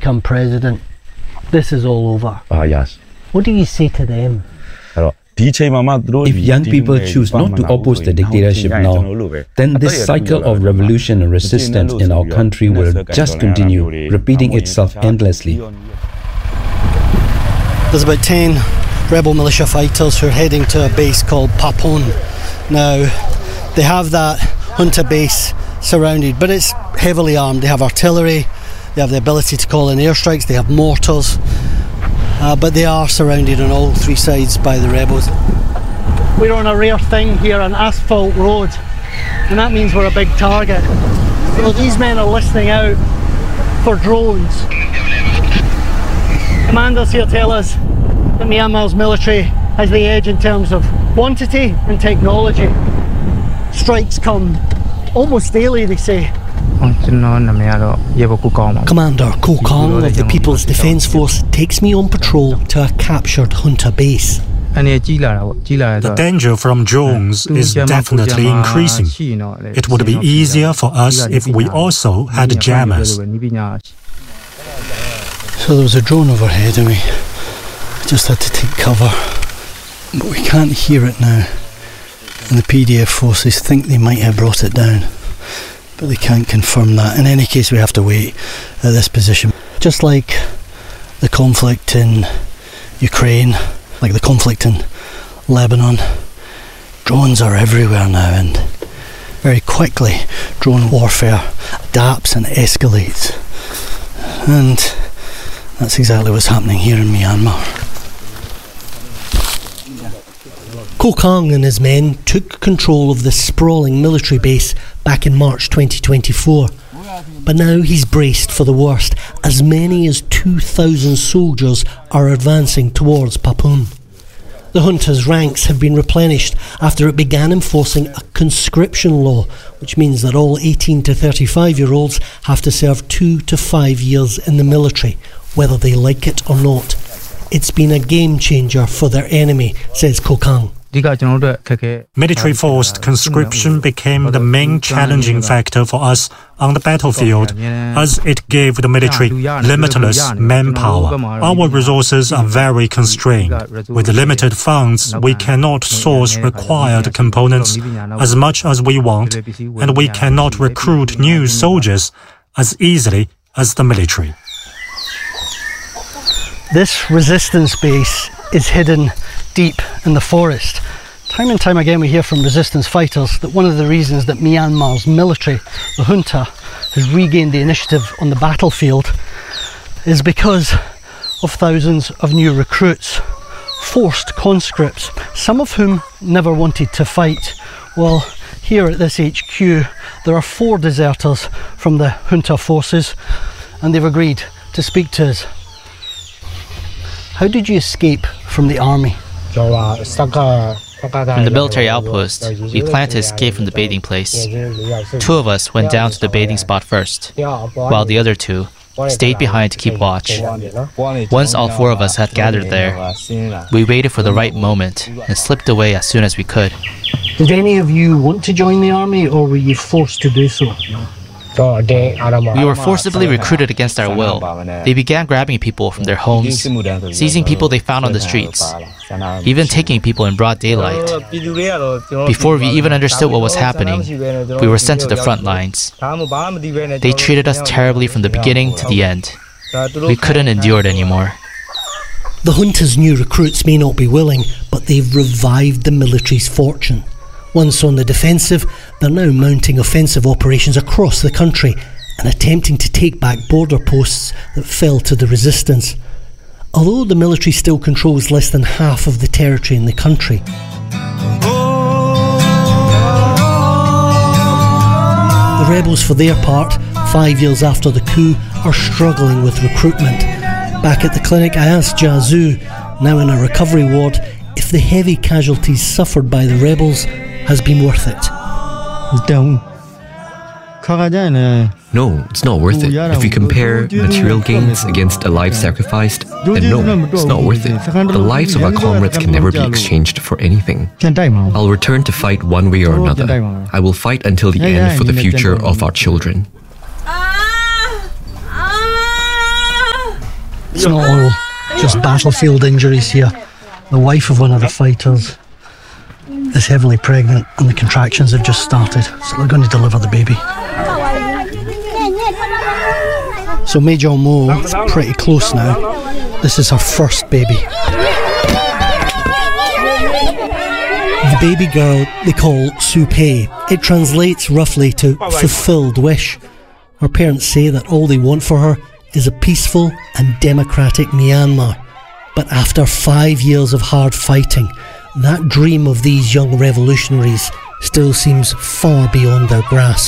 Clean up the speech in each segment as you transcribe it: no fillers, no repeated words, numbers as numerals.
become president, this is all over. Yes. What do you say to them? If young people choose not to oppose the dictatorship now, then this cycle of revolution and resistance in our country will just continue, repeating itself endlessly. There's about 10 rebel militia fighters who are heading to a base called Papon. Now, they have that junta base surrounded, but it's heavily armed. They have artillery, they have the ability to call in airstrikes, they have mortars. But they are surrounded on all three sides by the rebels. We're on a rare thing here, an asphalt road, and that means we're a big target. So these men are listening out for drones. Commanders here tell us that Myanmar's military has the edge in terms of quantity and technology. Strikes come almost daily, they say. Commander Ko Kong of the People's Defence Force takes me on patrol to a captured junta base. The danger from drones is definitely increasing. It would be easier for us if we also had jammers. So there was a drone overhead and we just had to take cover. But we can't hear it now. And the PDF forces think they might have brought it down, but they can't confirm that. In any case, we have to wait at this position. Just like the conflict in Ukraine, like the conflict in Lebanon, drones are everywhere now, and very quickly drone warfare adapts and escalates. And that's exactly what's happening here in Myanmar. Ko Kong and his men took control of the sprawling military base back in March 2024. But now he's braced for the worst. As many as 2,000 soldiers are advancing towards Papun. The junta's ranks have been replenished after it began enforcing a conscription law, which means that all 18 to 35-year-olds have to serve 2 to 5 years in the military, whether they like it or not. It's been a game changer for their enemy, says Ko Kong. Military-forced conscription became the main challenging factor for us on the battlefield, as it gave the military limitless manpower. Our resources are very constrained. With limited funds, we cannot source required components as much as we want, and we cannot recruit new soldiers as easily as the military. This resistance base is hidden deep in the forest. Time and time again we hear from resistance fighters that one of the reasons that Myanmar's military, the junta, has regained the initiative on the battlefield is because of thousands of new recruits, forced conscripts, some of whom never wanted to fight. Well, here at this HQ there are 4 deserters from the junta forces, and they've agreed to speak to us. How did you escape from the army? From the military outpost, we planned to escape from the bathing place. 2 of us went down to the bathing spot first, while the other 2 stayed behind to keep watch. Once all 4 of us had gathered there, we waited for the right moment and slipped away as soon as we could. Did any of you want to join the army, or were you forced to do so? We were forcibly recruited against our will. They began grabbing people from their homes, seizing people they found on the streets, even taking people in broad daylight. Before we even understood what was happening, we were sent to the front lines. They treated us terribly from the beginning to the end. We couldn't endure it anymore. The junta's new recruits may not be willing, but they've revived the military's fortune. Once on the defensive, they're now mounting offensive operations across the country and attempting to take back border posts that fell to the resistance. Although the military still controls less than half of the territory in the country. The rebels, for their part, 5 years after the coup, are struggling with recruitment. Back at the clinic, I asked Jia Zhu, now in a recovery ward, if the heavy casualties suffered by the rebels has been worth it. No, it's not worth it. If you compare material gains against a life sacrificed, then no, it's not worth it. The lives of our comrades can never be exchanged for anything. I'll return to fight one way or another. I will fight until the end for the future of our children. It's not all just battlefield injuries here. The wife of one of the fighters is heavily pregnant and the contractions have just started, so they're going to deliver the baby. So Mae Jong Mo is pretty close now. This is her first baby. The baby girl they call Su Pei. It translates roughly to fulfilled wish. Her parents say that all they want for her is a peaceful and democratic Myanmar. But after 5 years of hard fighting, that dream of these young revolutionaries still seems far beyond their grasp.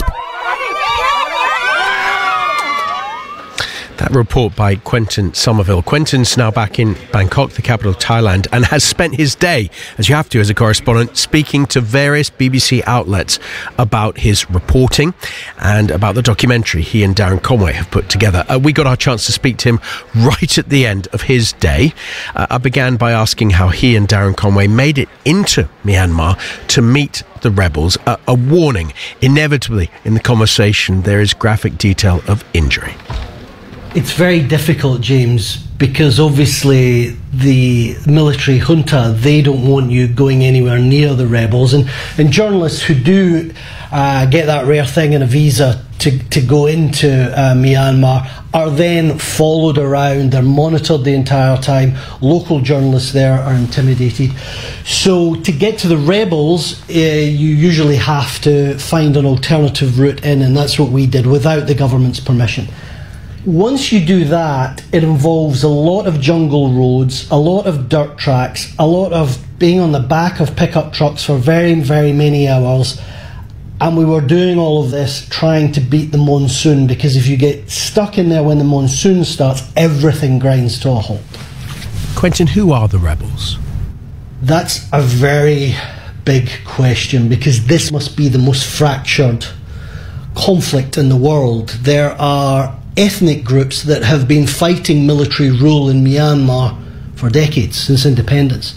That report by Quentin Somerville. Quentin's now back in Bangkok, the capital of Thailand, and has spent his day, as you have to as a correspondent, speaking to various BBC outlets about his reporting and about the documentary he and Darren Conway have put together. We got our chance to speak to him right at the end of his day. I began by asking how he and Darren Conway made it into Myanmar to meet the rebels. A warning, inevitably in the conversation there is graphic detail of injury. It's very difficult, James, because obviously the military junta, they don't want you going anywhere near the rebels. And journalists who do get that rare thing in a visa to go into Myanmar are then followed around. They're monitored the entire time. Local journalists there are intimidated. So to get to the rebels, you usually have to find an alternative route in, and that's what we did without the government's permission. Once you do that, it involves a lot of jungle roads, a lot of dirt tracks, a lot of being on the back of pickup trucks for very, very many hours. And we were doing all of this trying to beat the monsoon, because if you get stuck in there when the monsoon starts, everything grinds to a halt. Quentin, who are the rebels? That's a very big question, because this must be the most fractured conflict in the world. There are ethnic groups that have been fighting military rule in Myanmar for decades, since independence.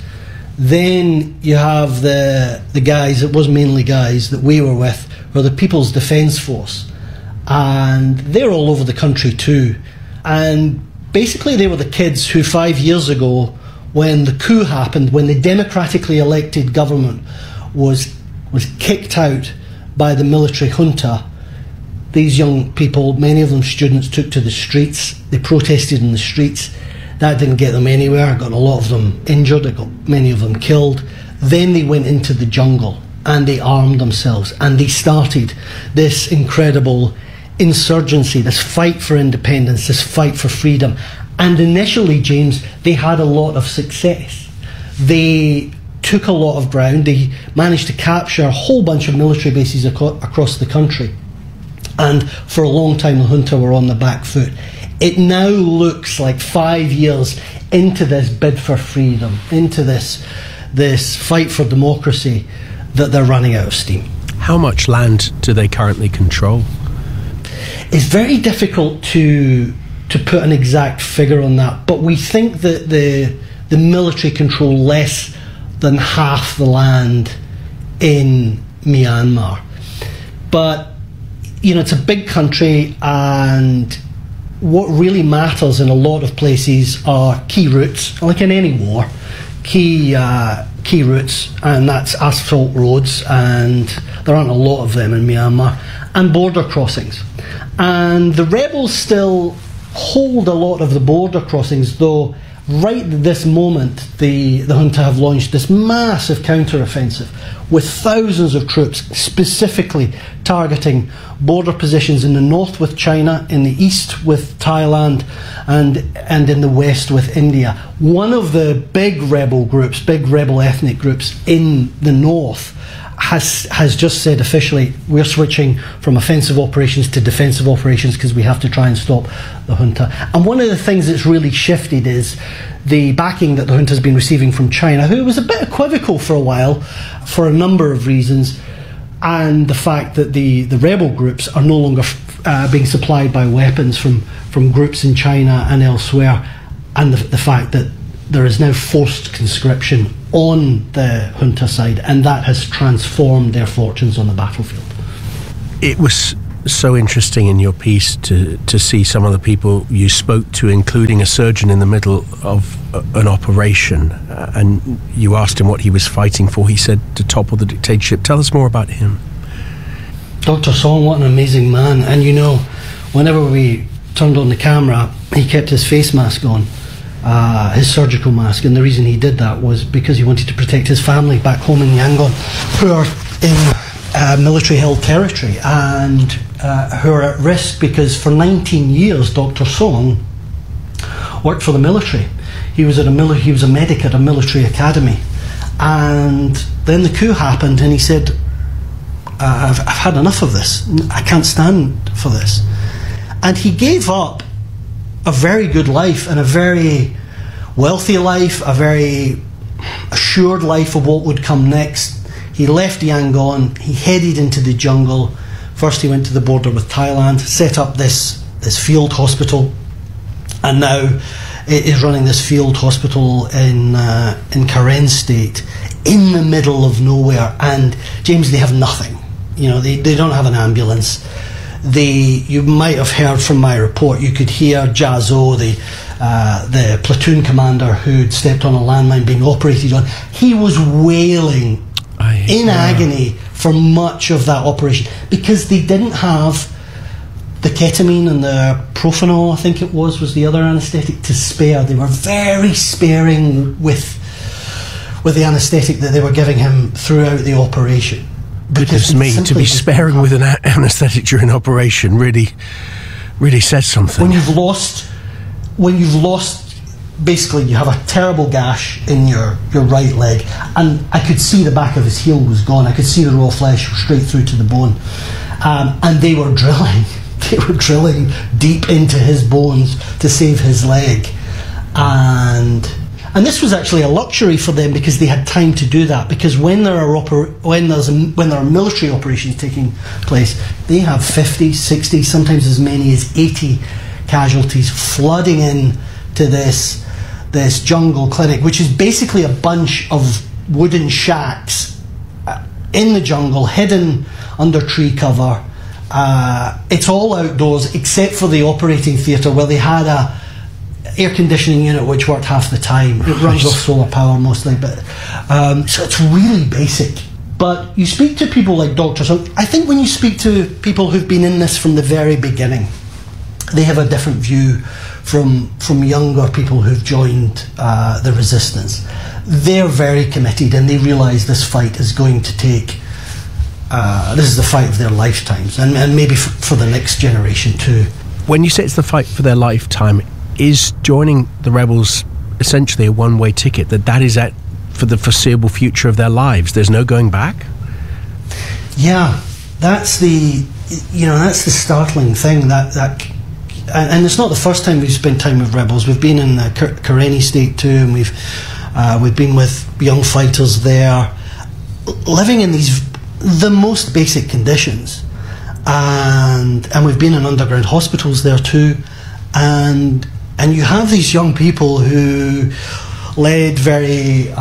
Then you have the guys, it was mainly guys that we were with, or the People's Defence Force. And they're all over the country too. And basically they were the kids who 5 years ago, when the coup happened, when the democratically elected government was kicked out by the military junta, these young people, many of them students, took to the streets. They protested in the streets. That didn't get them anywhere. It got a lot of them injured. It got many of them killed. Then they went into the jungle and they armed themselves and they started this incredible insurgency, this fight for independence, this fight for freedom. And initially, James, they had a lot of success. They took a lot of ground. They managed to capture a whole bunch of military bases across the country. And for a long time, the junta were on the back foot. It now looks like 5 years into this bid for freedom, into this fight for democracy, that they're running out of steam. How much land do they currently control? It's very difficult to put an exact figure on that, but we think that the military control less than half the land in Myanmar. But you know, it's a big country, and what really matters in a lot of places are key routes, like in any war, key routes, and that's asphalt roads, and there aren't a lot of them in Myanmar, and border crossings. And the rebels still hold a lot of the border crossings, though right at this moment the junta have launched this massive counter-offensive with thousands of troops specifically targeting border positions in the north with China, in the east with Thailand, and in the west with India. One of the big rebel ethnic groups in the north has just said officially, we're switching from offensive operations to defensive operations because we have to try and stop the junta. And one of the things that's really shifted is the backing that the junta has been receiving from China, who was a bit equivocal for a while for a number of reasons, and the fact that the rebel groups are no longer being supplied by weapons from groups in China and elsewhere, and the fact that there is now forced conscription on the junta side, and that has transformed their fortunes on the battlefield. It was so interesting in your piece to see some of the people you spoke to, including a surgeon in the middle of an operation, and you asked him what he was fighting for. He said to topple the dictatorship. Tell us more about him. Dr. Song, what an amazing man. And you know, whenever we turned on the camera, he kept his face mask on, his surgical mask, and the reason he did that was because he wanted to protect his family back home in Yangon, who are in military-held territory and who are at risk because for 19 years Dr. Song worked for the military. He was a medic at a military academy, and then the coup happened and he said, I've had enough of this. I can't stand for this. And he gave up a very good life and a very wealthy life, a very assured life of what would come next. He left Yangon, he headed into the jungle. First he went to the border with Thailand, set up this field hospital, and now it is running this field hospital in Karen State, in the middle of nowhere. And James, they have nothing. You know, they don't have an ambulance. You might have heard from my report, you could hear Jazo, the platoon commander who'd stepped on a landmine being operated on. He was wailing in agony for much of that operation because they didn't have the ketamine and the Propanol, I think it was the other anaesthetic to spare. They were very sparing with the anaesthetic that they were giving him throughout the operation. Goodness me, to be sparing with an anaesthetic during operation really says something. When you've lost, basically you have a terrible gash in your right leg, and I could see the back of his heel was gone. I could see the raw flesh straight through to the bone, and they were drilling. They were drilling deep into his bones to save his leg, and this was actually a luxury for them because they had time to do that. Because when there are military operations taking place, they have 50, 60, sometimes as many as 80 casualties flooding in to this jungle clinic, which is basically a bunch of wooden shacks in the jungle, hidden under tree cover. It's all outdoors except for the operating theatre, where they had a air conditioning unit which worked half the time. It runs off solar power mostly, but so it's really basic. But you speak to people like Dr. Song. I think when you speak to people who've been in this from the very beginning, they have a different view from younger people who've joined the resistance. They're very committed and they realise this fight is going to take this is the fight of their lifetimes, and maybe for the next generation too. When you say it's the fight for their lifetime, is joining the rebels essentially a one-way ticket, that is it for the foreseeable future of their lives? There's no going back? Yeah, that's the startling thing, and it's not the first time we've spent time with rebels. We've been in Karenni State too, and we've been with young fighters there, living in the most basic conditions, and we've been in underground hospitals there too, and you have these young people who led very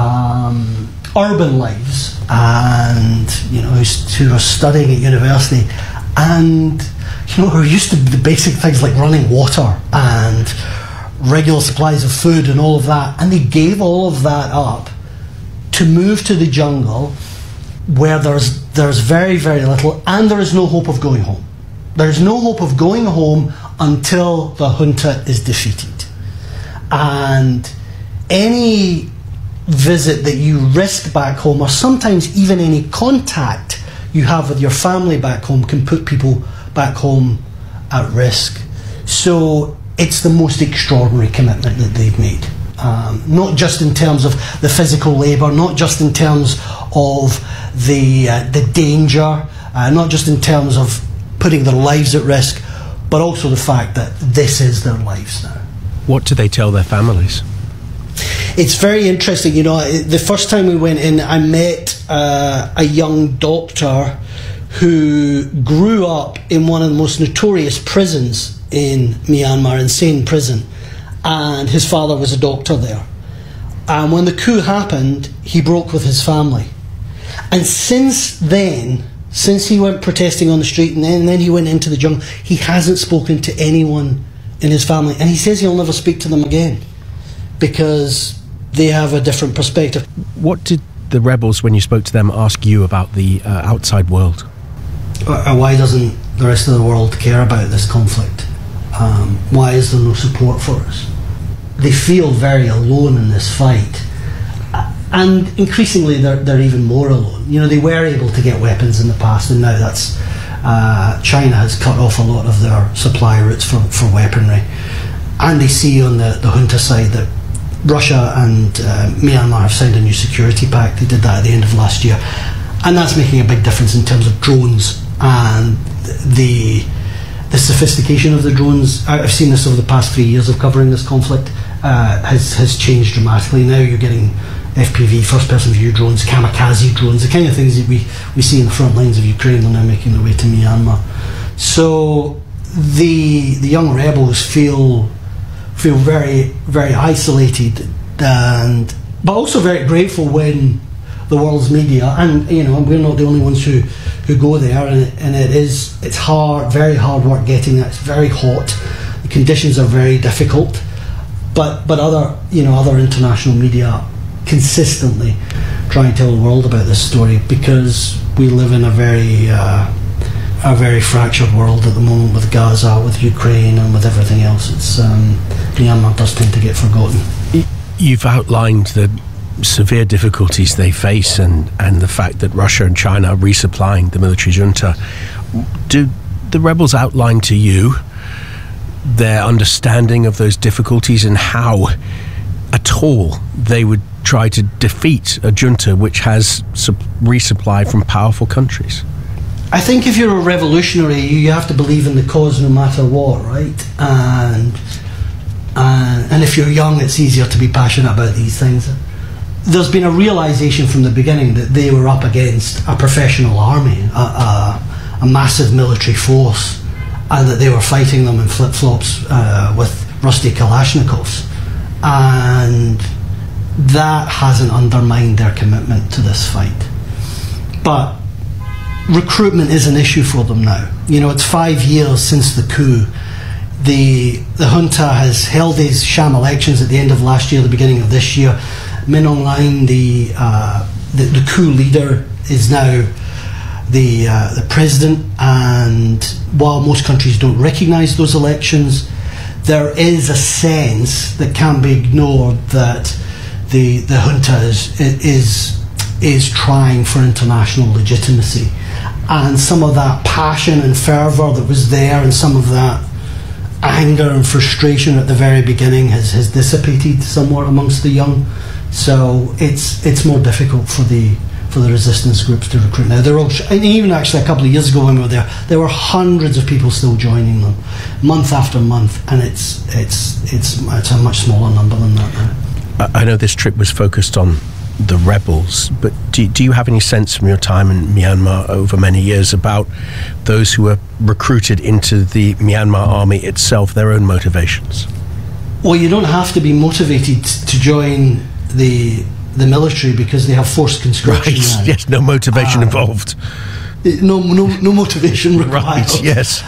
urban lives, and who are studying at university, and who are used to the basic things like running water and regular supplies of food and all of that, and they gave all of that up to move to the jungle where there's very, very little, and there is no hope of going home. There's no hope of going home until the junta is defeated. And any visit that you risk back home, or sometimes even any contact you have with your family back home, can put people back home at risk. So it's the most extraordinary commitment that they've made. Not just in terms of the physical labour, not just in terms of the danger, not just in terms of putting their lives at risk, but also the fact that this is their lives now. What do they tell their families? It's very interesting. The first time we went in, I met a young doctor who grew up in one of the most notorious prisons in Myanmar, insane prison, and his father was a doctor there. And when the coup happened, he broke with his family. And since then, since he went protesting on the street, and then he went into the jungle, he hasn't spoken to anyone in his family, and he says he'll never speak to them again because they have a different perspective. What did the rebels, when you spoke to them, ask you about the outside world? Why doesn't the rest of the world care about this conflict? Why is there no support for us? They feel very alone in this fight, and increasingly they're even more alone. You know, they were able to get weapons in the past, and now that's China has cut off a lot of their supply routes for weaponry, and they see on the junta side that Russia and Myanmar have signed a new security pact. They did that at the end of last year, and that's making a big difference in terms of drones and the sophistication of the drones. I've seen this over the past 3 years of covering this conflict. Has changed dramatically. Now you're getting FPV, first-person view drones, kamikaze drones, the kind of things that we see in the front lines of Ukraine are now making their way to Myanmar. So the young rebels feel very, very isolated, but also very grateful when the world's media, and you know, we're not the only ones who go there, and it's hard, very hard work getting there. It's very hot, the conditions are very difficult, but other international media consistently try and tell the world about this story, because we live in a very fractured world at the moment, with Gaza, with Ukraine, and with everything else. It's Myanmar does tend to get forgotten. You've outlined the severe difficulties they face and the fact that Russia and China are resupplying the military junta. Do the rebels outline to you their understanding of those difficulties and how at all they would try to defeat a junta which has resupply from powerful countries? I think if you're a revolutionary, you have to believe in the cause no matter what, right? And if you're young, it's easier to be passionate about these things. There's been a realisation from the beginning that they were up against a professional army, a massive military force, and that they were fighting them in flip-flops with rusty Kalashnikovs. And that hasn't undermined their commitment to this fight. But recruitment is an issue for them now. You know, it's 5 years since the coup. The junta has held these sham elections at the end of last year, the beginning of this year. Min Aung Hlaing, the coup leader, is now the president, and while most countries don't recognise those elections, there is a sense that can't be ignored that the junta is trying for international legitimacy, and some of that passion and fervour that was there, and some of that anger and frustration at the very beginning has dissipated somewhat amongst the young. So it's more difficult for the resistance groups to recruit now. And even actually a couple of years ago when we were there were hundreds of people still joining them, month after month, and it's a much smaller number than that now. I know this trip was focused on the rebels, but do you have any sense from your time in Myanmar over many years about those who were recruited into the Myanmar army itself, their own motivations? Well, you don't have to be motivated to join the military because they have forced conscription. Right. Yes, no motivation involved. No motivation required. Right. Yes.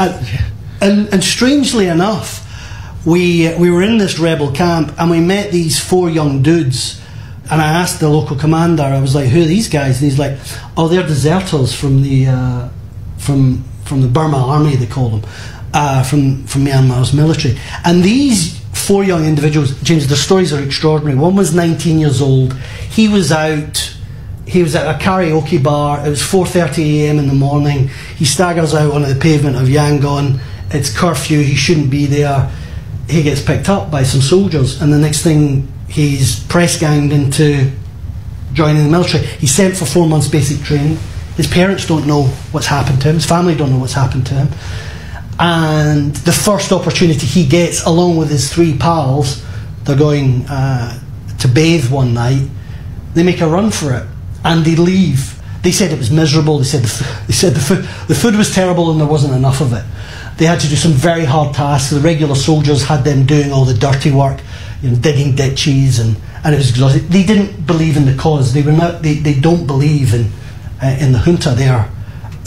And strangely enough, we were in this rebel camp and we met these 4 young dudes. And I asked the local commander, I was like, "Who are these guys?" And he's like, "Oh, they're deserters from the Burma army, they call them, from Myanmar's military." And these 4 young individuals, James, their stories are extraordinary. One was 19 years old. He was at a karaoke bar. It was 4:30 a.m. in the morning. He staggers out onto the pavement of Yangon. It's curfew. He shouldn't be there. He gets picked up by some soldiers, and the next thing, he's press ganged into joining the military. He's sent for 4 months basic training. His parents don't know what's happened to him. His family don't know what's happened to him. And the first opportunity he gets, along with his 3 pals, they're going to bathe one night. They make a run for it, and they leave. They said it was miserable. They said the food was terrible, and there wasn't enough of it. They had to do some very hard tasks. The regular soldiers had them doing all the dirty work, you know, digging ditches, and it was exhausting. They didn't believe in the cause. They don't believe in the junta.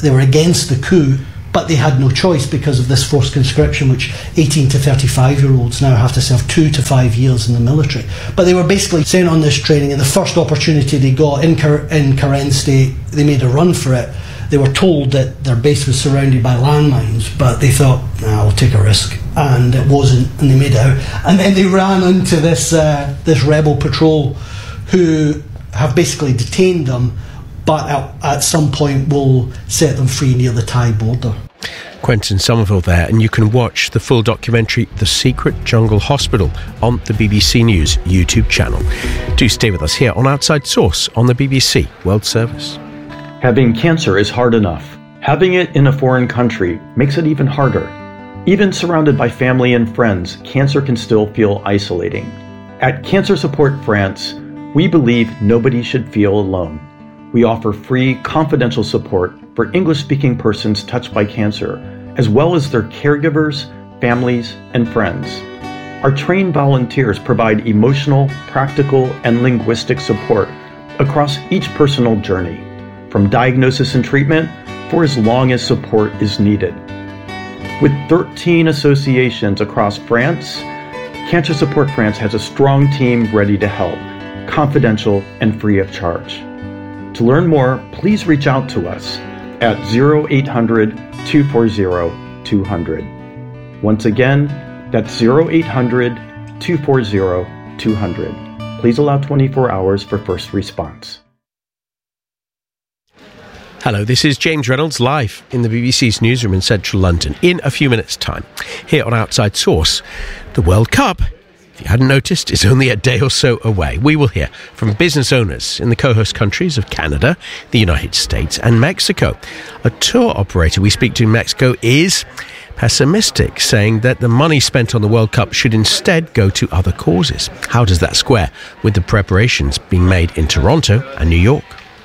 they were against the coup, but they had no choice because of this forced conscription, which 18 to 35-year-olds now have to serve 2 to 5 years in the military. But they were basically sent on this training, and the first opportunity they got in Karen State, they made a run for it. They were told that their base was surrounded by landmines, but they thought, nah, I'll take a risk. And it wasn't, and they made it out. And then they ran into this rebel patrol who have basically detained them, but at some point will set them free near the Thai border. Quentin Somerville there, and you can watch the full documentary The Secret Jungle Hospital on the BBC News YouTube channel. Do stay with us here on Outside Source on the BBC World Service. Having cancer is hard enough. Having it in a foreign country makes it even harder. Even surrounded by family and friends, cancer can still feel isolating. At Cancer Support France, we believe nobody should feel alone. We offer free, confidential support for English-speaking persons touched by cancer, as well as their caregivers, families, and friends. Our trained volunteers provide emotional, practical, and linguistic support across each personal journey, from diagnosis and treatment for as long as support is needed. With 13 associations across France, Cancer Support France has a strong team ready to help, confidential and free of charge. To learn more, please reach out to us at 0800 240 200. Once again, that's 0800 240 200. Please allow 24 hours for first response. Hello, this is James Reynolds live in the BBC's newsroom in central London in a few minutes' time. Here on Outside Source, the World Cup, if you hadn't noticed, is only a day or so away. We will hear from business owners in the co-host countries of Canada, the United States and Mexico. A tour operator we speak to in Mexico is pessimistic, saying that the money spent on the World Cup should instead go to other causes. How does that square with the preparations being made in Toronto and New York?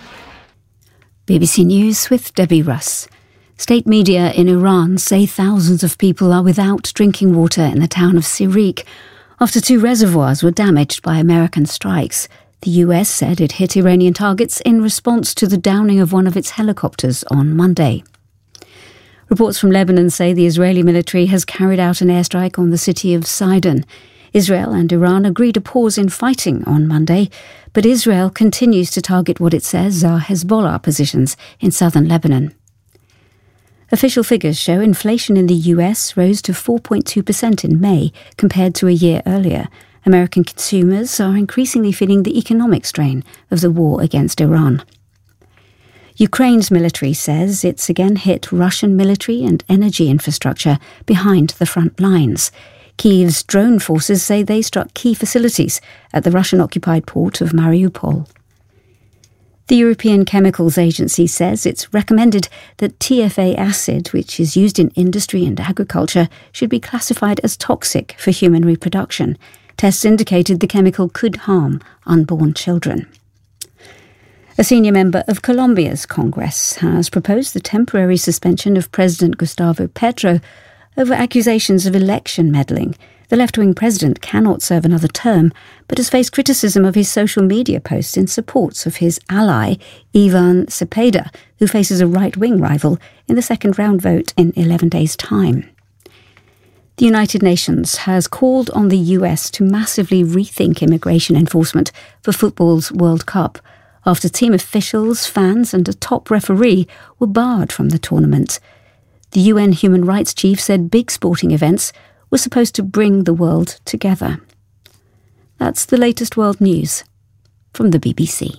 BBC News with Debbie Russ. State media in Iran say thousands of people are without drinking water in the town of Sirik after 2 reservoirs were damaged by American strikes. The US said it hit Iranian targets in response to the downing of one of its helicopters on Monday. Reports from Lebanon say the Israeli military has carried out an airstrike on the city of Sidon. Israel and Iran agreed a pause in fighting on Monday, but Israel continues to target what it says are Hezbollah positions in southern Lebanon. Official figures show inflation in the US rose to 4.2% in May compared to a year earlier. American consumers are increasingly feeling the economic strain of the war against Iran. Ukraine's military says it's again hit Russian military and energy infrastructure behind the front lines. Kyiv's drone forces say they struck key facilities at the Russian-occupied port of Mariupol. The European Chemicals Agency says it's recommended that TFA acid, which is used in industry and agriculture, should be classified as toxic for human reproduction. Tests indicated the chemical could harm unborn children. A senior member of Colombia's Congress has proposed the temporary suspension of President Gustavo Petro over accusations of election meddling. The left-wing president cannot serve another term, but has faced criticism of his social media posts in support of his ally, Ivan Cepeda, who faces a right-wing rival in the second-round vote in 11 days' time. The United Nations has called on the US to massively rethink immigration enforcement for football's World Cup, after team officials, fans and a top referee were barred from the tournament. The UN human rights chief said big sporting events were supposed to bring the world together. That's the latest world news from the BBC.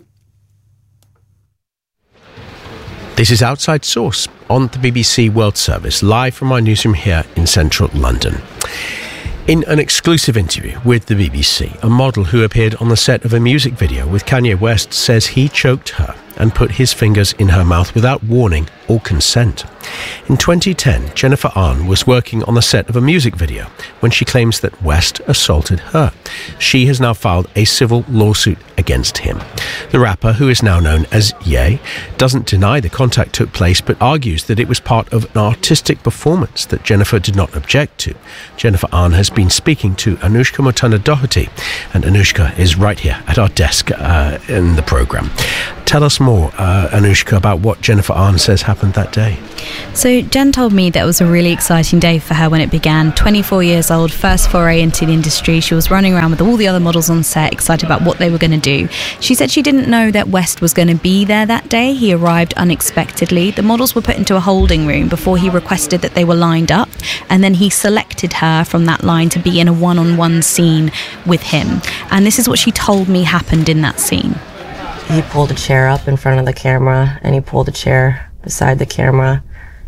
This is Outside Source on the BBC World Service, live from our newsroom here in central London. In an exclusive interview with the BBC, a model who appeared on the set of a music video with Kanye West says he choked her and put his fingers in her mouth without warning or consent. In 2010, Jennifer Ahn was working on the set of a music video when she claims that West assaulted her. She has now filed a civil lawsuit against him. The rapper, who is now known as Ye, doesn't deny the contact took place, but argues that it was part of an artistic performance that Jennifer did not object to. Jennifer Ahn has been speaking to Anushka Mutanda-Doherty, and Anushka is right here at our desk in the programme. Tell us more, Anushka, about what Jennifer Ahn says happened that day. So Jen told me that it was a really exciting day for her when it began. 24 years old, first foray into the industry. She was running around with all the other models on set, excited about what they were going to do. She said she didn't know that West was going to be there that day. He arrived unexpectedly. The models were put into a holding room before he requested that they were lined up, and then he selected her from that line to be in a one-on-one scene with him. And this is what she told me happened in that scene. He pulled a chair up in front of the camera, and he pulled a chair beside the camera.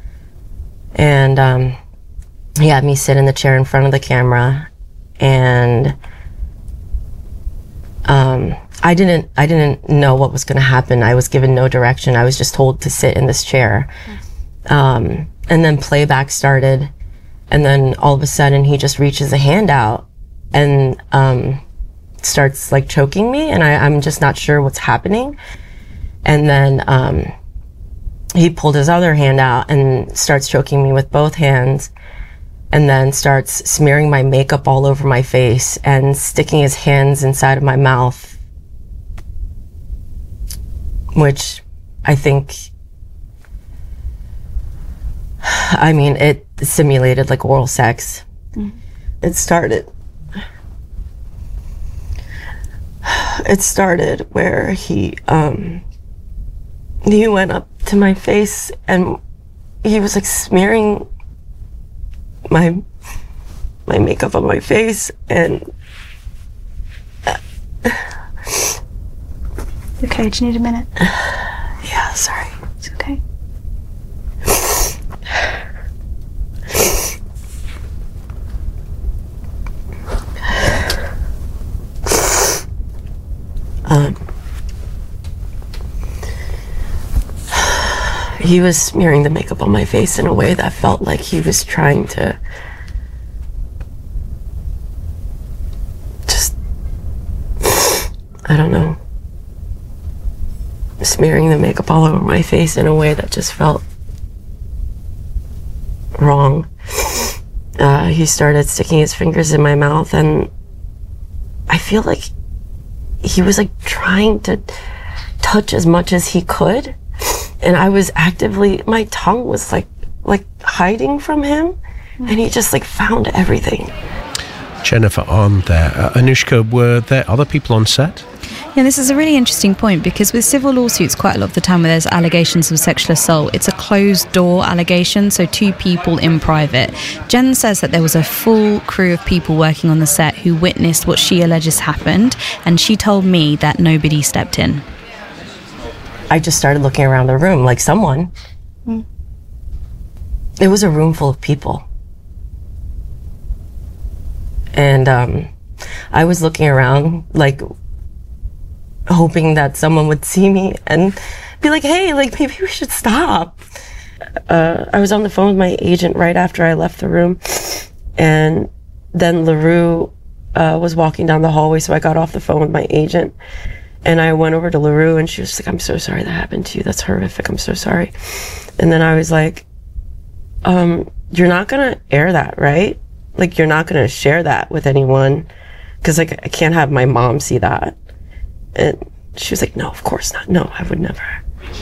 And he had me sit in the chair in front of the camera. And I didn't know what was going to happen. I was given no direction. I was just told to sit in this chair. And then playback started. And then all of a sudden, he just reaches a hand out and starts like choking me, and I'm just not sure what's happening. And then he pulled his other hand out and starts choking me with both hands, and then starts smearing my makeup all over my face and sticking his hands inside of my mouth, which I think, I mean, it simulated like oral sex. It started where he went up to my face and he was like smearing my makeup on my face, and okay, do you need a minute? Yeah, sorry. It's okay. He was smearing the makeup on my face in a way that felt like he was trying to just, I don't know, smearing the makeup all over my face in a way that just felt wrong. He started sticking his fingers in my mouth, and I feel like he was like trying to touch as much as he could, and I was actively, my tongue was like hiding from him, and he just like found everything. Jennifer Ahn there. Anushka, were there other people on set? Yeah, this is a really interesting point, because with civil lawsuits, quite a lot of the time where there's allegations of sexual assault, it's a closed door allegation, so two people in private. Jen says that there was a full crew of people working on the set who witnessed what she alleges happened, and she told me that nobody stepped in. I just started looking around the room like someone. It was a room full of people. And I was looking around like hoping that someone would see me and be like, hey, like maybe we should stop. I was on the phone with my agent right after I left the room, and then LaRue was walking down the hallway, so I got off the phone with my agent and I went over to LaRue, and she was like, I'm so sorry that happened to you. That's horrific. I'm so sorry. And then I was like, you're not gonna air that, right? Like, you're not gonna share that with anyone, because like I can't have my mom see that. And she was like, no, of course not. No, I would never.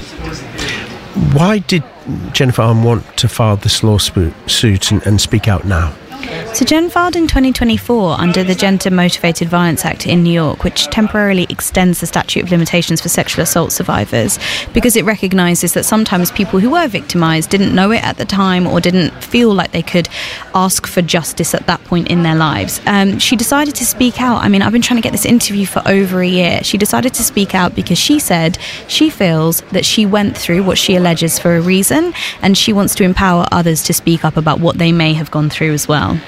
Why did Jennifer Ahn want to file this lawsuit and speak out now? So Jen filed in 2024 under the Gender Motivated Violence Act in New York, which temporarily extends the statute of limitations for sexual assault survivors, because it recognises that sometimes people who were victimised didn't know it at the time or didn't feel like they could ask for justice at that point in their lives. She decided to speak out. I mean, I've been trying to get this interview for over a year. She decided to speak out because she said she feels that she went through what she alleges for a reason, and she wants to empower others to speak up about what they may have gone through as well.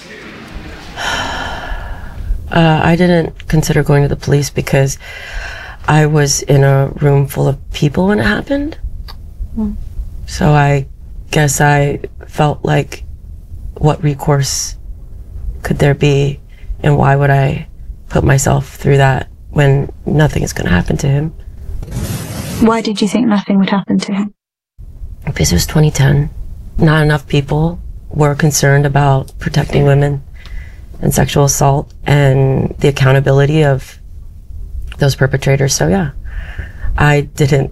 I didn't consider going to the police because I was in a room full of people when it happened. So I guess I felt like, what recourse could there be, and why would I put myself through that when nothing is going to happen to him. Why did you think nothing would happen to him? Because it was 2010. Not enough people were concerned about protecting women and sexual assault and the accountability of those perpetrators. So yeah, I didn't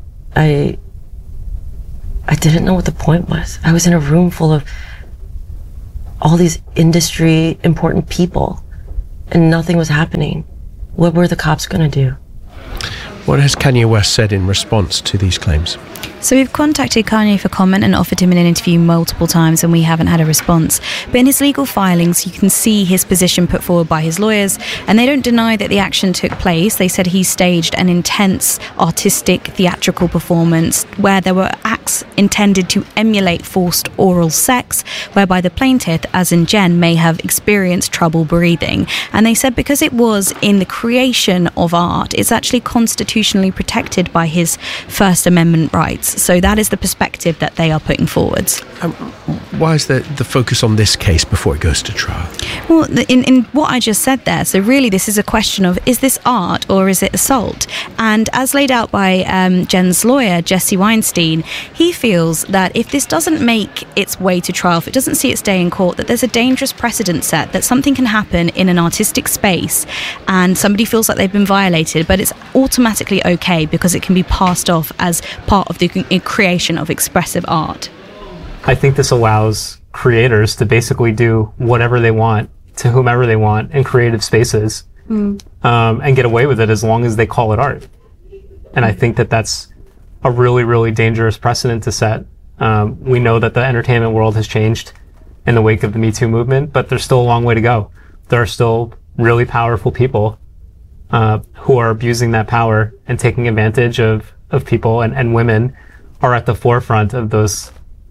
know what the point was. I was in a room full of all these industry important people and nothing was happening. What were the cops going to do? What has Kanye West said in response to these claims? So we've contacted Kanye for comment and offered him an interview multiple times and we haven't had a response. But in his legal filings, you can see his position put forward by his lawyers, and they don't deny that the action took place. They said he staged an intense artistic theatrical performance where there were acts intended to emulate forced oral sex, whereby the plaintiff, as in Jen, may have experienced trouble breathing. And they said because it was in the creation of art, it's actually constitutionally protected by his First Amendment rights. So that is the perspective that they are putting forward. Why is the focus on this case before it goes to trial? Well, in what I just said there, so really this is a question of, is this art or is it assault? And as laid out by Jen's lawyer, Jesse Weinstein, he feels that if this doesn't make its way to trial, if it doesn't see its day in court, that there's a dangerous precedent set, that something can happen in an artistic space and somebody feels like they've been violated, but it's automatically okay because it can be passed off as part of the creation of expressive art. I think this allows creators to basically do whatever they want to whomever they want in creative spaces and get away with it as long as they call it art. And I think that that's a really, really dangerous precedent to set. We know that the entertainment world has changed in the wake of the Me Too movement, but there's still a long way to go. There are still really powerful people who are abusing that power and taking advantage of people, and women are at the forefront of those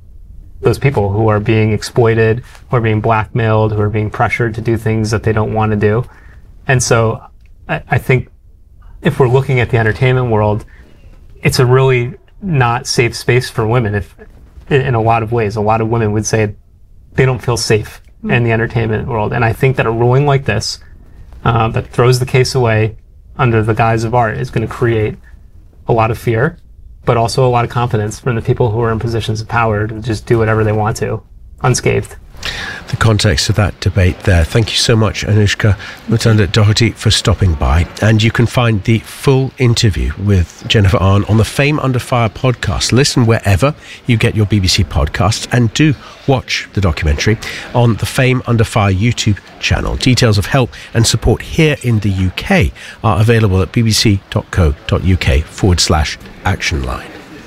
people who are being exploited, who are being blackmailed, who are being pressured to do things that they don't want to do. And so I think if we're looking at the entertainment world, it's a really not safe space for women. If in a lot of ways, a lot of women would say they don't feel safe in the entertainment world. And I think that a ruling like this that throws the case away under the guise of art is going to create a lot of fear, but also a lot of confidence from the people who are in positions of power to just do whatever they want to, unscathed. The context of that debate there. Thank you so much, Anushka Mutunda-Doherty, for stopping by. And you can find the full interview with Jennifer Ahn on the Fame Under Fire podcast. Listen wherever you get your BBC podcasts, and do watch the documentary on the Fame Under Fire YouTube channel. Details of help and support here in the UK are available at bbc.co.uk/actionline.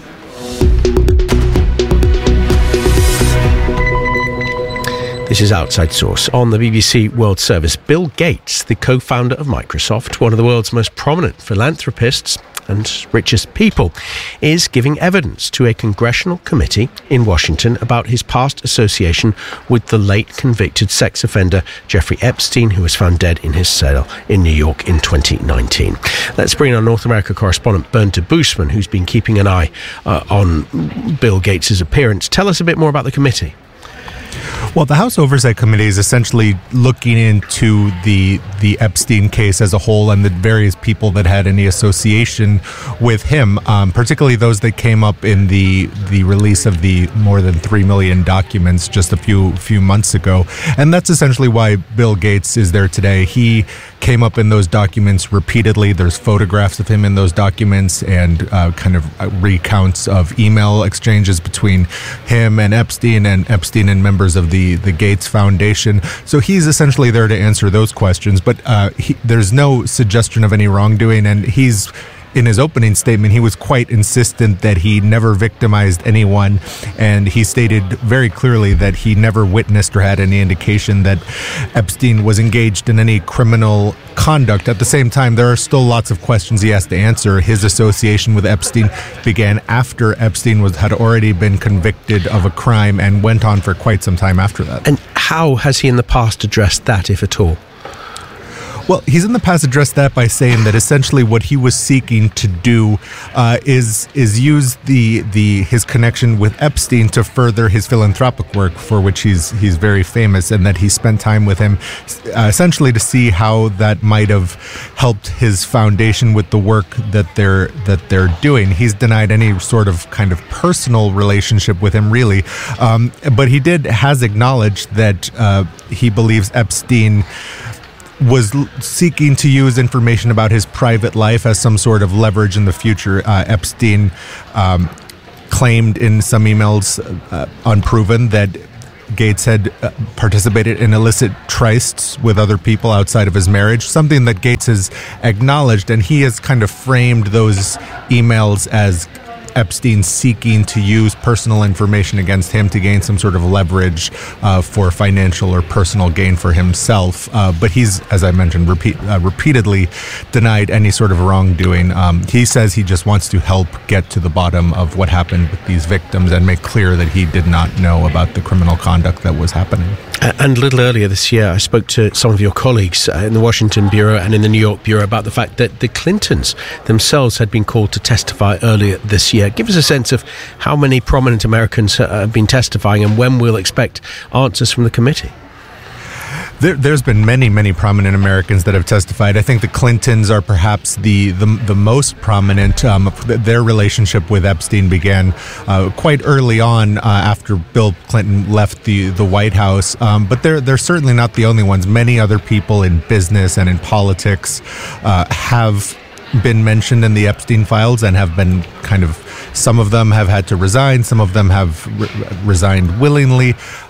This is Outside Source on the BBC World Service. Bill Gates, the co-founder of Microsoft, one of the world's most prominent philanthropists and richest people, is giving evidence to a congressional committee in Washington about his past association with the late convicted sex offender Jeffrey Epstein, who was found dead in his cell in New York in 2019. Let's bring in our North America correspondent Bernd de Boosman, who's been keeping an eye on Bill Gates' appearance. Tell us a bit more about the committee. Well, the House Oversight Committee is essentially looking into the Epstein case as a whole and the various people that had any association with him, particularly those that came up in the release of the more than 3 million documents just a few months ago. And that's essentially why Bill Gates is there today. He came up in those documents repeatedly. There's photographs of him in those documents and kind of recounts of email exchanges between him and Epstein and members of the Gates Foundation. So he's essentially there to answer those questions, but there's no suggestion of any wrongdoing, and he's in his opening statement, he was quite insistent that he never victimized anyone, and he stated very clearly that he never witnessed or had any indication that Epstein was engaged in any criminal conduct. At the same time, there are still lots of questions he has to answer. His association with Epstein began after Epstein had already been convicted of a crime and went on for quite some time after that. And how has he in the past addressed that, if at all? Well, he's in the past addressed that by saying that essentially what he was seeking to do is use his connection with Epstein to further his philanthropic work, for which he's very famous, and that he spent time with him essentially to see how that might have helped his foundation with the work that they're doing. He's denied any sort of kind of personal relationship with him, really, but he has acknowledged that he believes Epstein was seeking to use information about his private life as some sort of leverage in the future. Epstein claimed in some emails, unproven, that Gates had participated in illicit trysts with other people outside of his marriage, something that Gates has acknowledged, and he has kind of framed those emails as Epstein seeking to use personal information against him to gain some sort of leverage for financial or personal gain for himself. But he's, as I mentioned, repeatedly denied any sort of wrongdoing. He says he just wants to help get to the bottom of what happened with these victims and make clear that he did not know about the criminal conduct that was happening. And a little earlier this year, I spoke to some of your colleagues in the Washington Bureau and in the New York Bureau about the fact that the Clintons themselves had been called to testify earlier this year. Give us a sense of how many prominent Americans have been testifying and when we'll expect answers from the committee. There's been many prominent Americans that have testified. I think the Clintons are perhaps the most prominent. Their relationship with Epstein began quite early on after Bill Clinton left the White House. But they're certainly not the only ones. Many other people in business and in politics have been mentioned in the Epstein files and have been some of them have had to resign, some of them have resigned willingly.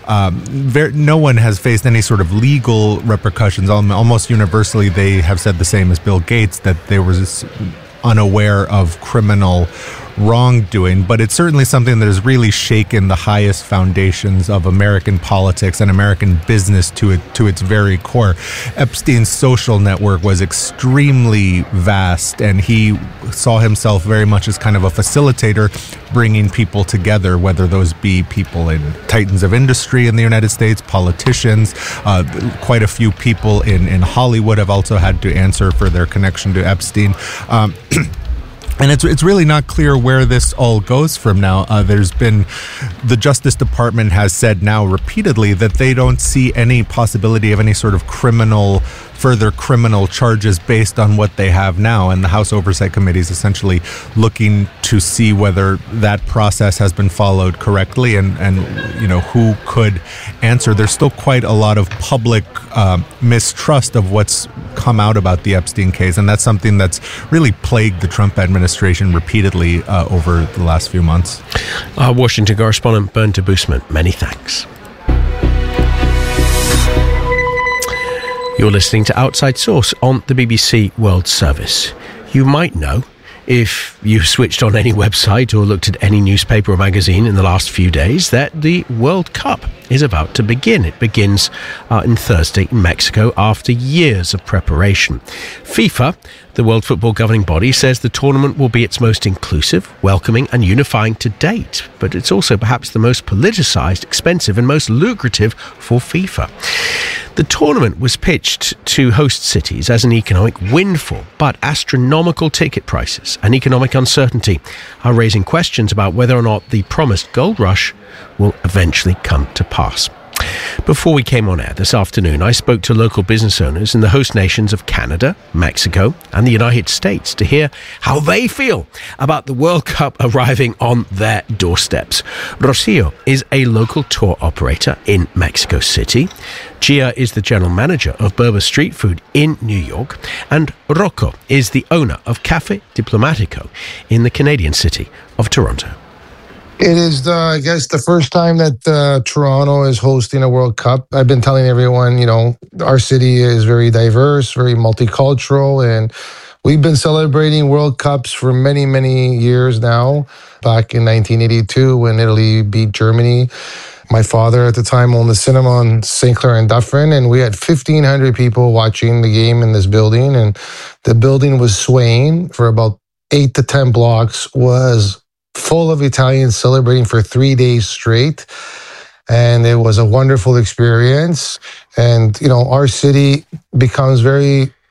No one has faced any sort of legal repercussions. Almost universally, they have said the same as Bill Gates, that they were unaware of criminal wrongdoing, but it's certainly something that has really shaken the highest foundations of American politics and American business to its very core. Epstein's social network was extremely vast, and he saw himself very much as kind of a facilitator, bringing people together, whether those be people in titans of industry in the United States, politicians, quite a few people in Hollywood have also had to answer for their connection to Epstein. And it's really not clear where this all goes from now. The Justice Department has said now repeatedly that they don't see any possibility of any sort of further criminal charges based on what they have now. And the House Oversight Committee is essentially looking to see whether that process has been followed correctly and who could answer. There's still quite a lot of public mistrust of what's come out about the Epstein case, and that's something that's really plagued the Trump administration repeatedly over the last few months. Our Washington correspondent Bernd Debusmann, many thanks. You're listening to Outside Source on the BBC World Service. You might know, if you switched on any website or looked at any newspaper or magazine in the last few days, that the World Cup is about to begin. It begins on Thursday in Mexico after years of preparation. FIFA, the World Football governing body, says the tournament will be its most inclusive, welcoming and unifying to date. But it's also perhaps the most politicised, expensive and most lucrative for FIFA. The tournament was pitched to host cities as an economic windfall, but astronomical ticket prices and economic uncertainty are raising questions about whether or not the promised gold rush will eventually come to pass. Before we came on air this afternoon, I spoke to local business owners in the host nations of Canada, Mexico and the United States to hear how they feel about the World Cup arriving on their doorsteps. Rocio is a local tour operator in Mexico City. Gia is the general manager of Berber Street Food in New York. And Rocco is the owner of Cafe Diplomatico in the Canadian city of Toronto. It is, I guess, the first time that Toronto is hosting a World Cup. I've been telling everyone, our city is very diverse, very multicultural, and we've been celebrating World Cups for many, many years now. Back in 1982, when Italy beat Germany, my father at the time owned the cinema on St. Clair and Dufferin, and we had 1,500 people watching the game in this building, and the building was swaying for about 8 to 10 blocks, was full of Italians celebrating for 3 days straight. And it was a wonderful experience. And, our city becomes very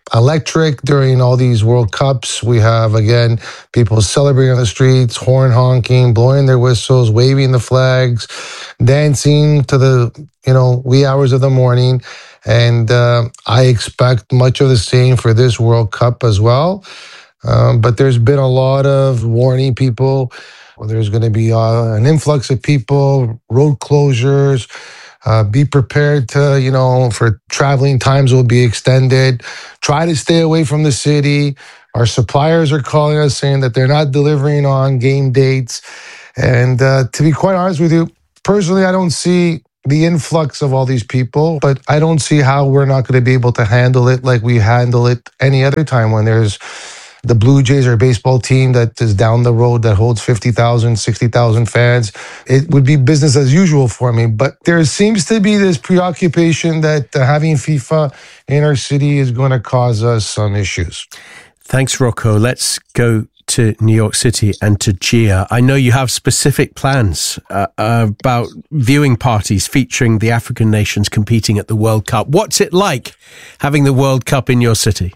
electric during all these World Cups. We have, again, people celebrating on the streets, horn honking, blowing their whistles, waving the flags, dancing to the, wee hours of the morning. And I expect much of the same for this World Cup as well. But there's been a lot of warning people. There's going to be an influx of people, road closures. Be prepared to, for traveling times will be extended. Try to stay away from the city. Our suppliers are calling us saying that they're not delivering on game dates. And to be quite honest with you, personally, I don't see the influx of all these people, but I don't see how we're not going to be able to handle it like we handle it any other time when there's the Blue Jays or a baseball team that is down the road that holds 50,000, 60,000 fans. It would be business as usual for me. But there seems to be this preoccupation that having FIFA in our city is going to cause us some issues. Thanks, Rocco. Let's go to New York City and to Gia. I know you have specific plans about viewing parties featuring the African nations competing at the World Cup. What's it like having the World Cup in your city?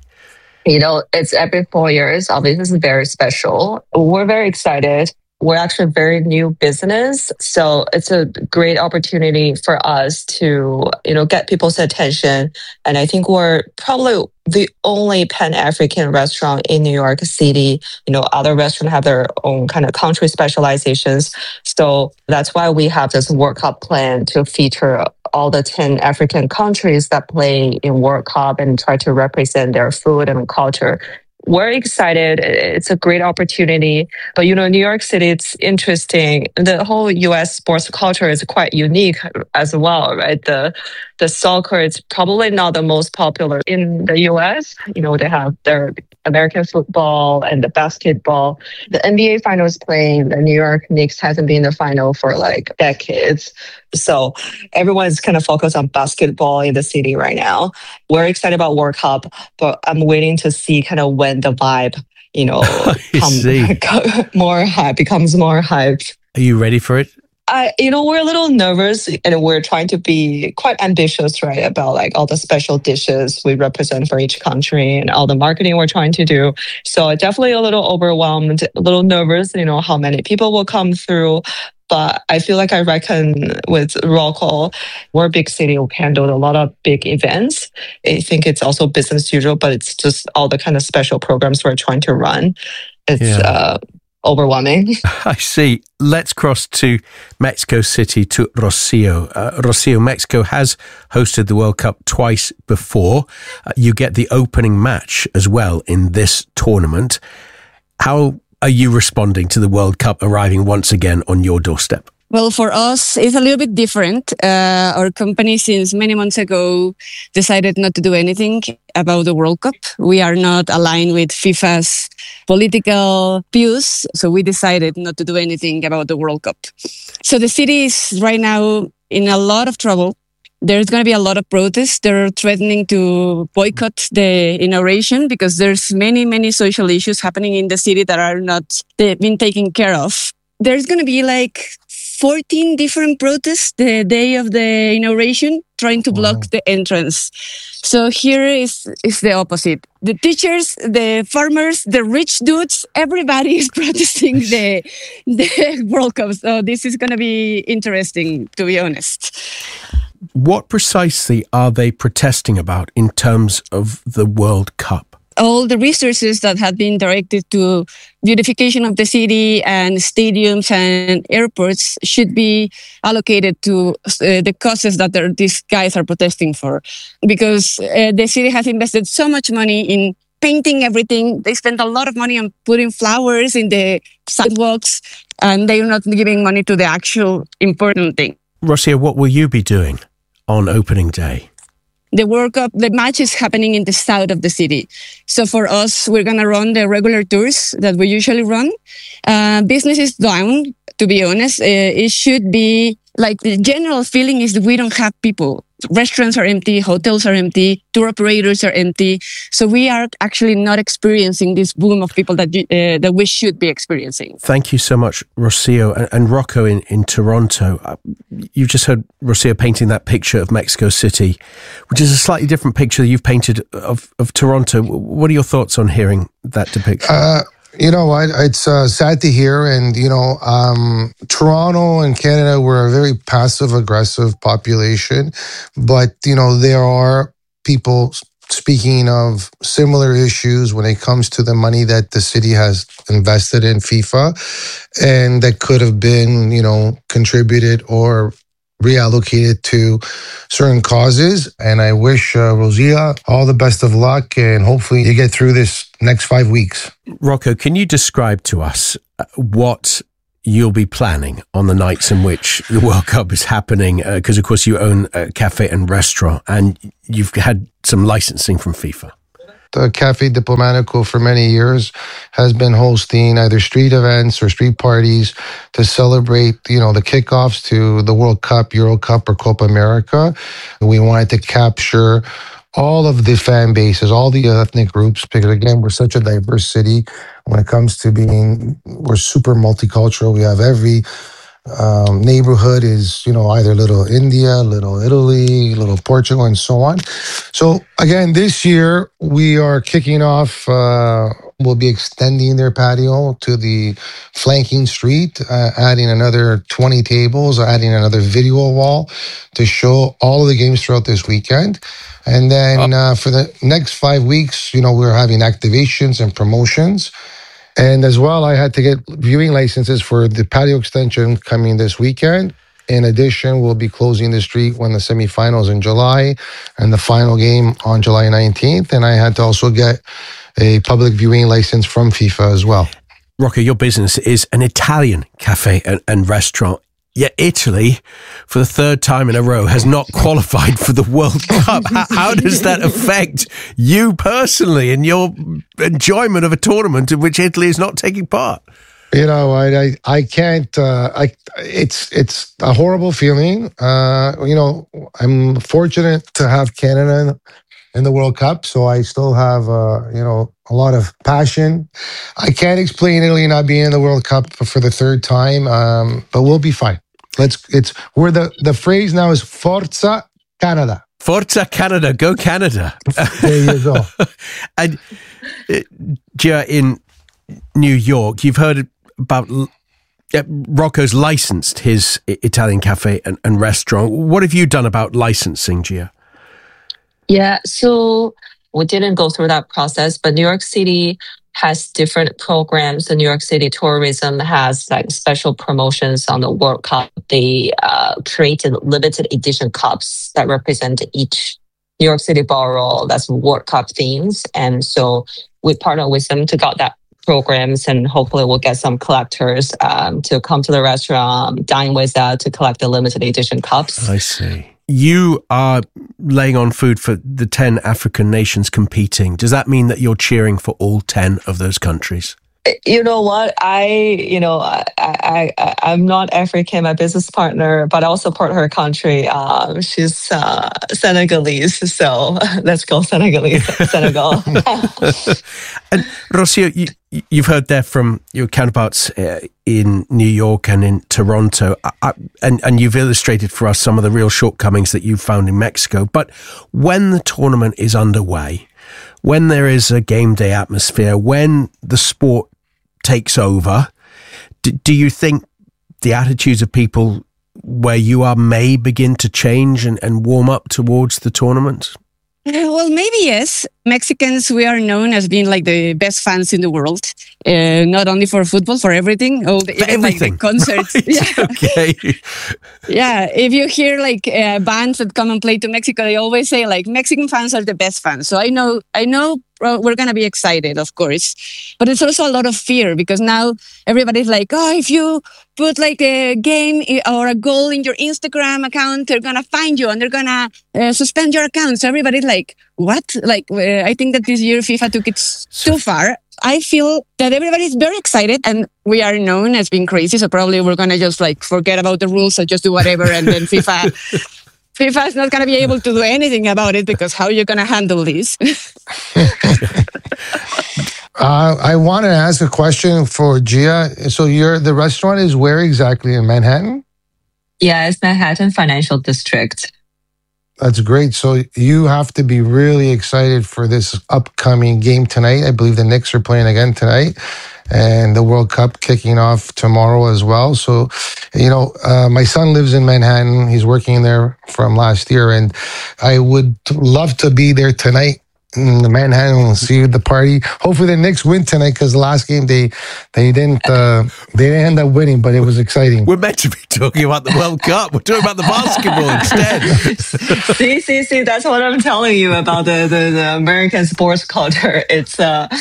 It's every 4 years. Obviously, this is very special. We're very excited. We're actually a very new business. So it's a great opportunity for us to, get people's attention. And I think we're probably the only Pan-African restaurant in New York City. Other restaurants have their own kind of country specializations. So that's why we have this World Cup plan to feature all the 10 African countries that play in World Cup and try to represent their food and culture. We're excited. It's a great opportunity. But, New York City, it's interesting. The whole U.S. sports culture is quite unique as well, right? The soccer is probably not the most popular in the U.S. They have their American football and the basketball. The NBA finals playing, the New York Knicks hasn't been in the final for decades. So everyone's kind of focused on basketball in the city right now. We're excited about World Cup, but I'm waiting to see kind of when the vibe, becomes more hype. Are you ready for it? We're a little nervous and we're trying to be quite ambitious, right? About all the special dishes we represent for each country and all the marketing we're trying to do. So definitely a little overwhelmed, a little nervous, how many people will come through. But I feel like I reckon with Rocco, we're a big city. We've handled a lot of big events. I think it's also business as usual, but it's just all the kind of special programs we're trying to run. It's overwhelming. I see. Let's cross to Mexico City, to Rocio. Rocio, Mexico has hosted the World Cup twice before. You get the opening match as well in this tournament. How are you responding to the World Cup arriving once again on your doorstep? Well, for us, it's a little bit different. Our company, since many months ago, decided not to do anything about the World Cup. We are not aligned with FIFA's political views, so we decided not to do anything about the World Cup. So the city is right now in a lot of trouble. There's going to be a lot of protests. They're threatening to boycott the inauguration because there's many social issues happening in the city that are not been taken care of. There's going to be 14 different protests the day of the inauguration, trying to block the entrance. So here is the opposite. The teachers, the farmers, the rich dudes, everybody is protesting the World Cup. So this is going to be interesting, to be honest. What precisely are they protesting about in terms of the World Cup? All the resources that had been directed to beautification of the city and stadiums and airports should be allocated to the causes that these guys are protesting for. Because the city has invested so much money in painting everything. They spent a lot of money on putting flowers in the sidewalks, and they're not giving money to the actual important thing. Rocio, what will you be doing on opening day? The World Cup, the match is happening in the south of the city. So for us, we're going to run the regular tours that we usually run. Business is down, to be honest. It should be the general feeling is that we don't have people. restaurants are empty, hotels are empty, tour operators are empty. So we are actually not experiencing this boom of people that we should be experiencing. Thank you so much, Rocio. And Rocco in Toronto. You've just heard Rocio painting that picture of Mexico City, which is a slightly different picture you've painted of Toronto. What are your thoughts on hearing that depiction? You know what? It's sad to hear. And, Toronto and Canada, we're a very passive-aggressive population. But, there are people speaking of similar issues when it comes to the money that the city has invested in FIFA and that could have been, contributed or reallocated to certain causes. And I wish Rosia all the best of luck, and hopefully you get through this next 5 weeks. Rocco, can you describe to us what you'll be planning on the nights in which the World Cup is happening? Because, of course, you own a cafe and restaurant, and you've had some licensing from FIFA. The Cafe Diplomatico for many years has been hosting either street events or street parties to celebrate, the kickoffs to the World Cup, Euro Cup, or Copa America. We wanted to capture all of the fan bases, all the ethnic groups, because again, we're such a diverse city when it comes to we're super multicultural. We have every neighborhood is, either Little India, Little Italy, Little Portugal, and so on. So again, this year we are kicking off, we'll be extending their patio to the flanking street, adding another 20 tables, adding another video wall to show all of the games throughout this weekend. And then for the next 5 weeks, we're having activations and promotions. And as well, I had to get viewing licenses for the patio extension coming this weekend. In addition, we'll be closing the street when the semifinals in July and the final game on July 19th. And I had to also get a public viewing license from FIFA as well. Rocco, your business is an Italian cafe and restaurant. Yet Italy, for the third time in a row, has not qualified for the World Cup. How does that affect you personally and your enjoyment of a tournament in which Italy is not taking part? I can't. It's a horrible feeling. I'm fortunate to have Canada in the World Cup, so I still have a lot of passion. I can't explain Italy not being in the World Cup for the third time, but we'll be fine. The phrase now is Forza Canada. Forza Canada, go Canada. There you go. And Gia, in New York, you've heard about Rocco's licensed his Italian cafe and restaurant. What have you done about licensing, Gia? Yeah, so we didn't go through that process, but New York City has different programs. The New York City tourism has special promotions on the World Cup. They created limited edition cups that represent each New York City borough that's World Cup themes. And so we partner with them to get that programs, and hopefully we'll get some collectors to come to the restaurant, dine with us to collect the limited edition cups. I see. You are laying on food for the 10 African nations competing. Does that mean that you're cheering for all 10 of those countries? You know what? I'm not African, my business partner, but I also support her country. She's Senegalese, so let's go Senegal. And Rocio, you've heard there from your counterparts in New York and in Toronto, and you've illustrated for us some of the real shortcomings that you've found in Mexico. But when the tournament is underway, when there is a game day atmosphere, when the sport takes over, do you think the attitudes of people where you are may begin to change and warm up towards the tournament? Well, maybe yes. Mexicans, we are known as being like the best fans in the world, not only for football, for everything. Everything. Like the concerts. Right, yeah. Okay. Yeah, if you hear bands that come and play to Mexico, they always say Mexican fans are the best fans. So I know we're going to be excited, of course. But it's also a lot of fear because now everybody's like, if you put a game or a goal in your Instagram account, they're going to find you and they're going to suspend your account. So everybody's like, what? I think that this year FIFA took it too far. I feel that everybody's very excited and we are known as being crazy. So probably we're going to just forget about the rules and just do whatever. And then FIFA FIFA is not going to be able to do anything about it because how are you going to handle this? I want to ask a question for Gia. So the restaurant is where exactly in Manhattan? Yeah, it's Manhattan Financial District. That's great. So you have to be really excited for this upcoming game tonight. I believe the Knicks are playing again tonight and the World Cup kicking off tomorrow as well. So, my son lives in Manhattan. He's working there from last year, and I would love to be there tonight in Manhattan and see the party. Hopefully the Knicks win tonight because the last game they didn't end up winning, but it was exciting. We're meant to be talking about the World Cup. We're talking about the basketball instead. See, that's what I'm telling you about the American sports culture. It's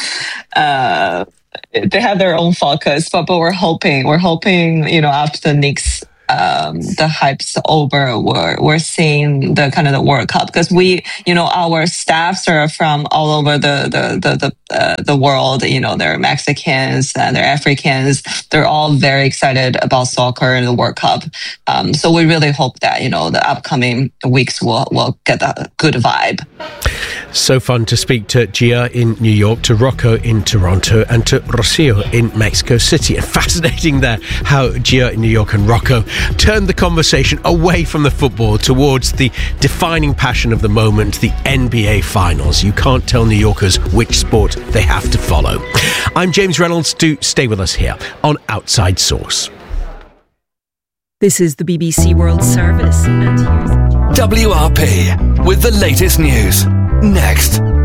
they have their own focus, but we're hoping, after the Knicks the hype's over, we're seeing the kind of the World Cup because our staffs are from all over the world. They're Mexicans and they're Africans. They're all very excited about soccer and the World Cup. So we really hope that the upcoming weeks will get a good vibe. So fun to speak to Gia in New York, to Rocco in Toronto, and to Rocio in Mexico City. And fascinating there how Gia in New York and Rocco turned the conversation away from the football towards the defining passion of the moment, the NBA Finals. You can't tell New Yorkers which sport they have to follow. I'm James Reynolds. Do stay with us here on Outside Source. This is the BBC World Service. And WRP with the latest news. Next.